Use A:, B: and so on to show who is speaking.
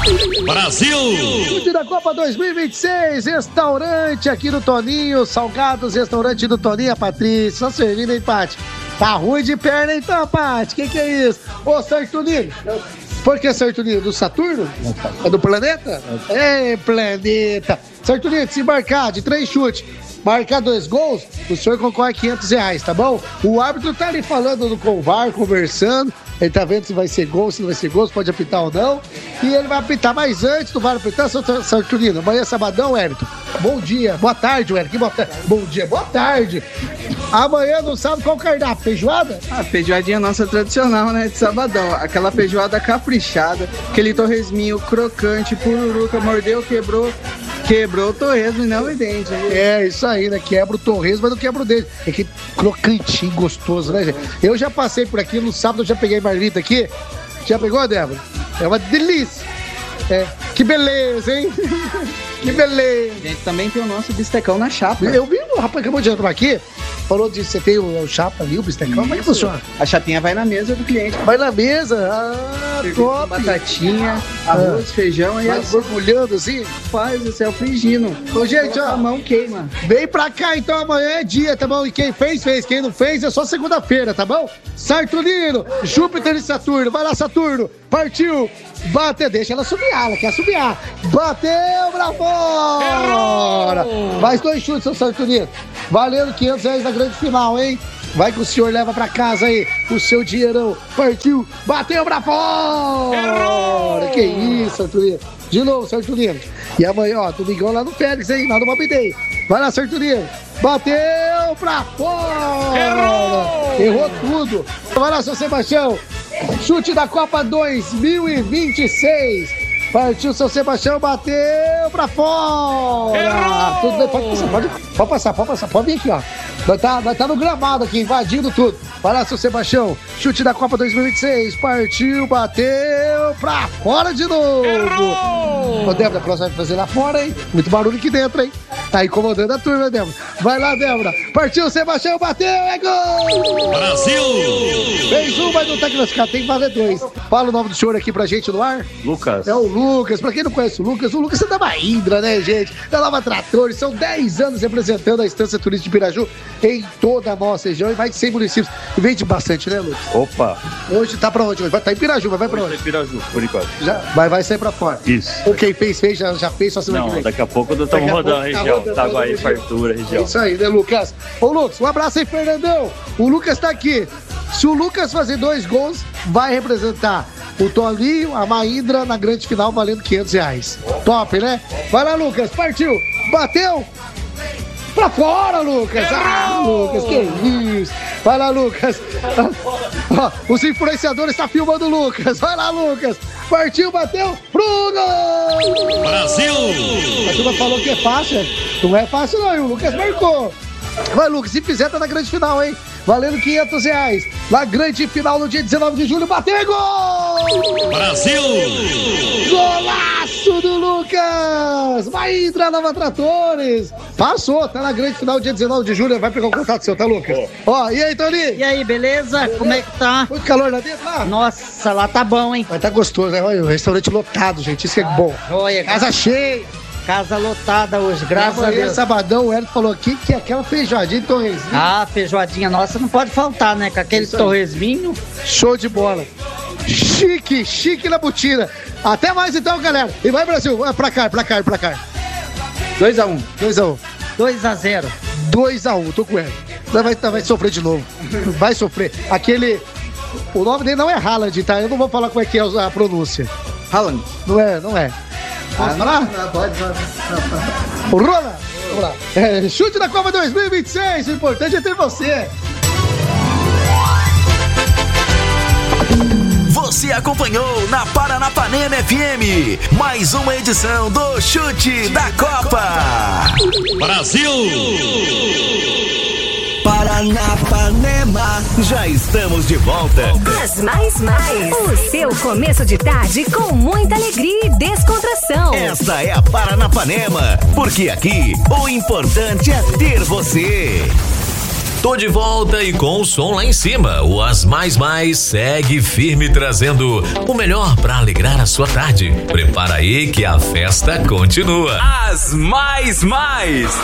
A: Brasil!
B: Chute da Copa 2026, restaurante aqui do Toninho, Salgados, restaurante do Toninho, a Patrícia, só servindo, hein, Paty? Tá ruim de perna, então, Paty, que é isso? Ô, Saturnino, por que Saturnino? Do Saturno? É do planeta? É, planeta. Saturnino, se embarcar de 3 chutes, marcar 2 gols, o senhor concorre a R$500, tá bom? O árbitro tá ali falando com o VAR, conversando. Ele tá vendo se vai ser gol, se não vai ser gol, se pode apitar ou não. E ele vai apitar, mas antes do VAR apitar, seu Saturnino, amanhã é sabadão, Wellington. Bom dia, boa tarde, Wellington. Bom dia, boa tarde. Amanhã não sabe qual cardápio, feijoada?
C: A feijoadinha nossa tradicional, né, de sabadão. Aquela feijoada caprichada, aquele torresminho crocante, pururuca, mordeu, quebrou o torresmo e não o dente.
B: É, isso aí, né? Quebra o torresmo, mas não quebra o dente. É que crocantinho, gostoso, né, gente? Eu já passei por aqui, no sábado eu já peguei marmita aqui. Já pegou, Débora? É uma delícia. É, que beleza, hein? Que beleza.
C: A gente também tem o nosso bistecão na chapa.
B: Eu vi o rapaz acabou de entrar aqui, falou de você tem o chapa ali, o bistecão, como é que funciona?
C: A chapinha vai na mesa do cliente.
B: Vai na mesa? Top.
C: Batatinha, arroz, feijão e
B: vai borbulhando assim?
C: Faz, você é o frigino.
B: Ô, gente, ó,
C: a mão queima.
B: Vem pra cá, então amanhã é dia, tá bom? E quem fez, fez. Quem não fez, é só segunda-feira, tá bom? Saturnino, Júpiter e Saturno. Vai lá, Saturno. Partiu. Bateu, deixa ela subiar, ela quer subiar. Bateu pra fora. Mais 2 chutes, seu Saturnino. Valendo R$500 na grande final, hein? Vai que o senhor leva pra casa aí o seu dinheirão. Partiu, bateu pra fora. Errou. Que isso, Saturnino. De novo, Saturnino. E amanhã, ó, domingão lá no Félix, hein? Lá no Mob Day. Vai lá, Saturnino. Bateu pra fora. Errou tudo. Vai lá, seu Sebastião. Chute da Copa 2026. Partiu, seu Sebastião, bateu pra fora. Tudo bem, pode passar, pode vir aqui, ó. Vai tá no gramado aqui, invadindo tudo. Vai lá, seu Sebastião. Chute da Copa 2026. Partiu, bateu pra fora de novo. Ô, Débora, a próxima vai fazer lá fora, hein? Muito barulho aqui dentro, hein? Tá incomodando a turma, Débora. Vai lá, Débora. Partiu, Sebastião, bateu, é gol!
A: Brasil!
B: Fez um, mas não tá classificado, tem que valer 2. Fala o nome do senhor aqui pra gente no ar.
D: Lucas.
B: É o Lucas. Pra quem não conhece o Lucas é da Mahindra, né, gente? Da Nova Tratores. São 10 anos representando a Estância Turística de Piraju em toda a nossa região e mais de 100 municípios. E vende bastante, né, Lucas?
D: Opa!
B: Hoje tá pra onde? Vai tá em Piraju, mas vai pra onde?
D: Vai em Piraju, por enquanto.
B: Já, vai sair pra fora.
D: Isso.
B: Ou quem fez, já fez, só semana que vem.
D: Daqui a pouco nós estamos rodando a região. Itaguaí, Fartura, região.
B: É isso aí, né, Lucas? Ô, Lucas, um abraço aí, Fernandão. O Lucas tá aqui. Se o Lucas fazer 2 gols, vai representar o Toninho, a Mahindra na grande final, valendo R$500. Top, né? Vai lá, Lucas, partiu, bateu, pra fora, Lucas. Lucas, que isso. Vai lá, Lucas. Ó, os influenciadores estão filmando o Lucas. Vai lá, Lucas. Partiu, bateu, pro gol!
A: Brasil!
B: A turma falou que é fácil. Não é fácil, não. E o Lucas marcou. Vai, Lucas, se fizer, tá na grande final, hein? Valendo R$500. Na grande final, no dia 19 de julho, bateu, gol!
A: Brasil!
B: Golaço do Lucas! Vai entrar Nova Tratores! Passou, tá na grande final, dia 19 de julho. Vai pegar o contato seu, tá, Lucas? Ó, e aí, Toninho?
E: E aí, beleza? Como é que tá?
B: Muito calor lá dentro, lá?
E: Nossa, lá tá bom, hein?
B: Mas tá gostoso, né? Olha, o restaurante lotado, gente. Isso que é bom.
E: Olha,
B: Casa cheia.
E: Casa lotada hoje, graças a Deus.
B: Sabadão, o Hélio falou aqui que é aquela feijoadinha de torresminho.
E: Ah, feijoadinha nossa não pode faltar, né? Com aquele torresminho.
B: Show de bola. Chique na botina. Até mais então, galera. E vai, Brasil. Pra cá.
C: 2-1.
E: 2-0.
B: 2-1, tô com ele. Vai sofrer de novo. Vai sofrer. O nome dele não é Haaland, tá? Eu não vou falar como é que é a pronúncia.
C: Haaland.
B: Não é. Posso falar?
C: Pode.
B: Rola! Vamos lá. Chute da Copa 2026. O importante é ter você.
A: Você acompanhou na Paranapanema FM mais uma edição do Chute da Copa. Brasil! Paranapanema, já estamos de volta.
F: As mais. O seu começo de tarde com muita alegria e descontração.
A: Esta é a Paranapanema, porque aqui o importante é ter você.
G: Tô de volta e com o som lá em cima. O As Mais Mais segue firme trazendo o melhor pra alegrar a sua tarde. Prepara aí que a festa continua.
A: As Mais Mais.